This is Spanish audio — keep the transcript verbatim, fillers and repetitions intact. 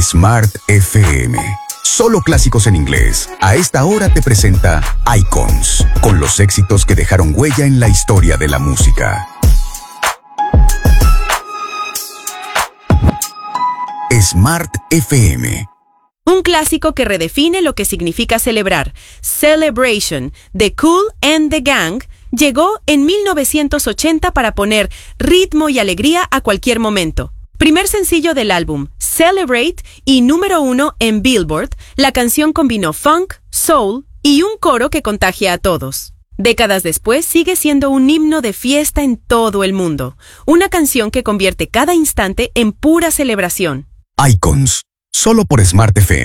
Smart F M. Solo clásicos en inglés. A esta hora te presenta Icons, con los éxitos que dejaron huella en la historia de la música. Smart F M. Un clásico que redefine lo que significa celebrar. Celebration, de Kool and the Gang, llegó en mil novecientos ochenta para poner ritmo y alegría a cualquier momento. Primer sencillo del álbum, Celebrate, y número uno en Billboard, la canción combinó funk, soul y un coro que contagia a todos. Décadas después sigue siendo un himno de fiesta en todo el mundo. Una canción que convierte cada instante en pura celebración. Icons, solo por Smart F M.